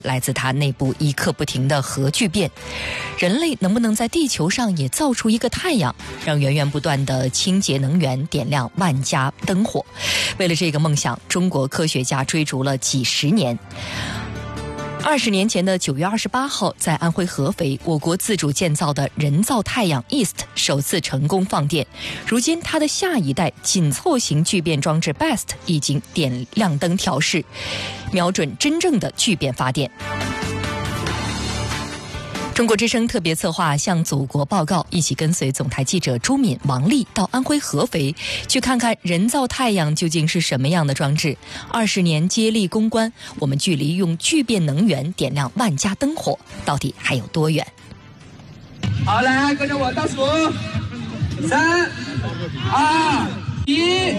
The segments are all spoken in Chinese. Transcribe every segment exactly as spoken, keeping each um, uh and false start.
来自它内部一刻不停的核聚变。人类能不能在地球上也造出一个太阳，让源源不断的清洁能源点亮万家灯火？为了这个梦想，中国科学家追逐了几十年。二十年前的九月二十八号，在安徽合肥，我国自主建造的人造太阳 East 首次成功放电。如今，它的下一代紧凑型聚变装置 Best 已经点亮灯调试，瞄准真正的聚变发电。中国之声特别策划向祖国报告，一起跟随总台记者朱敏、王丽到安徽合肥，去看看人造太阳究竟是什么样的装置。二十年接力攻关，我们距离用聚变能源点亮万家灯火，到底还有多远？ 好，来跟着我倒数，三、二、一。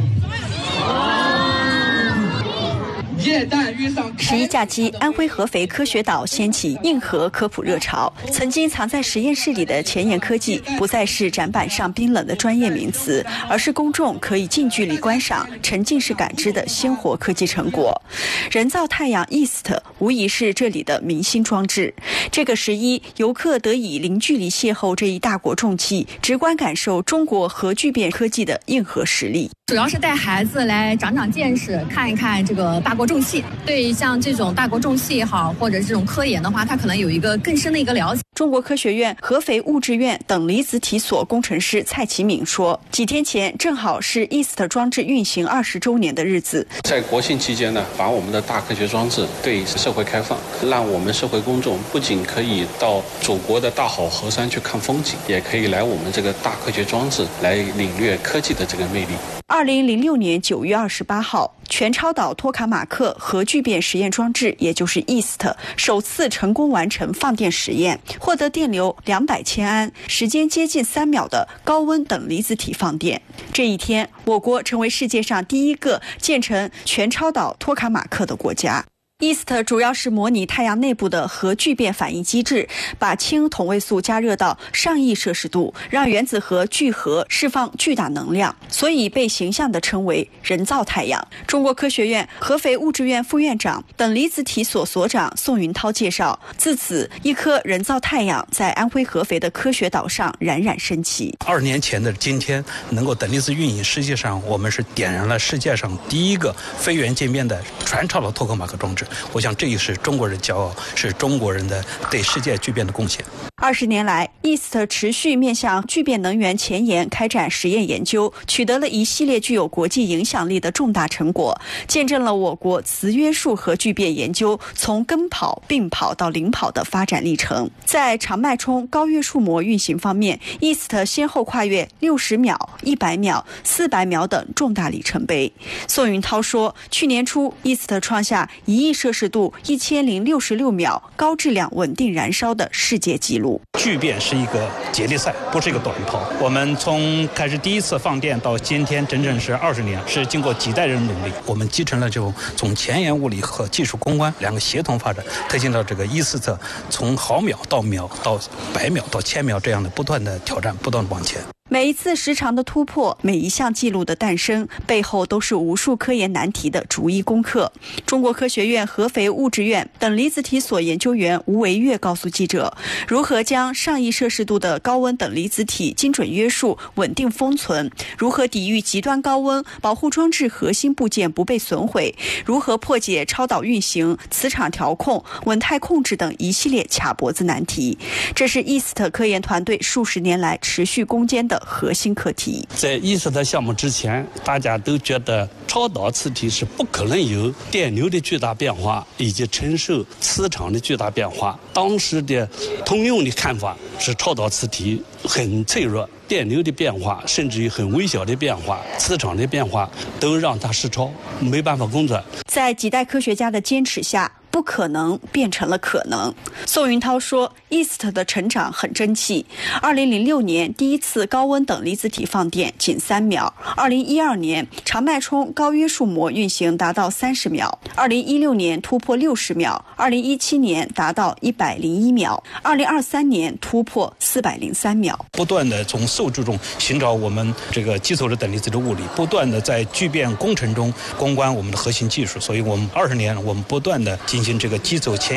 十一假期，安徽合肥科学岛掀起硬核科普热潮。曾经藏在实验室里的前沿科技，不再是展板上冰冷的专业名词，而是公众可以近距离观赏、沉浸式感知的鲜活科技成果。人造太阳 East 无疑是这里的明星装置。这个十一，游客得以零距离邂逅这一大国重器，直观感受中国核聚变科技的硬核实力。 主要是带孩子来长长见识，看一看这个大国重器。对像这种大国重器也好，或者这种科研的话，它可能有一个更深的一个了解。 中国科学院合肥物质院等离子体所工程师蔡启敏说，几天前正好是 East 装置运行二十周年的日子。 在国庆期间呢，把我们的大科学装置对社会开放，让我们社会公众不仅可以到祖国的大好河山去看风景，也可以来我们这个大科学装置来领略科技的这个魅力。 二零零六年九月二十八号，全超导托卡马克核聚变实验装置，也就是 East 首次成功完成放电实验，获得电流两百千安、时间接近三秒的高温等离子体放电。这一天，我国成为世界上第一个建成全超导托卡马克的国家。East 主要是模拟太阳内部的核聚变反应机制，把氢同位素加热到上亿摄氏度，让原子核聚合释放巨大能量，所以被形象地称为人造太阳。中国科学院合肥物质院副院长、等离子体所所长宋云涛介绍，自此一颗人造太阳在安徽合肥的科学岛上冉冉升起。 二十年前的今天，能够等离子运营，实际上我们是点燃了世界上第一个非元界面的全超导托克马克装置。我想这也是中国人骄傲，是中国人的对世界聚变的贡献。 二十年来 ，East 持续面向聚变能源前沿开展实验研究，取得了一系列具有国际影响力的重大成果，见证了我国磁约束核聚变研究从跟跑、并跑到领跑的发展历程。在长脉冲高约束膜运行方面 ，East 先后跨越六十秒、一百秒、四百秒等重大里程碑。宋云涛说，去年初 East 创下一亿摄氏度一千零六十六秒高质量稳定燃烧的世界纪录。 聚变是一个接力赛，不是一个短跑。我们从开始第一次放电到今天，整整是二十年，是经过几代人努力。我们继承了这种从前沿物理和技术攻关两个协同发展，推进到这个一次侧，从毫秒到秒到百秒到千秒这样的不断的挑战，不断的往前。 每一次时长的突破，每一项记录的诞生，背后都是无数科研难题的逐一攻克。中国科学院合肥物质院等离子体所研究员吴维月告诉记者，如何将上亿摄氏度的高温等离子体精准约束、稳定封存，如何抵御极端高温，保护装置核心部件不被损毁，如何破解超导运行、磁场调控、稳态控制等一系列卡脖子难题。这是 East 科研团队数十年来持续攻坚的核心课题。 在 East 项目之前，大家都觉得超导磁体是不可能有电流的巨大变化以及承受磁场的巨大变化。当时的通用的看法是超导磁体很脆弱，电流的变化甚至于很微小的变化，磁场的变化都让它失超，没办法工作。 在几代科学家的坚持下，不可能变成了可能。宋云涛说 East 的成长很争气。二零零六年第一次高温等离子体放电仅三秒，二零一二年长脉冲高约束膜运行达到三十秒，二零一六年突破六十秒，二零一七年达到一百零一秒，二零二三年突破四百零三秒。 不断的从受助中寻找我们这个基础的等离子的物理，不断的在聚变工程中攻关我们的核心技术，所以我们二十年我们不断的进行这个基础前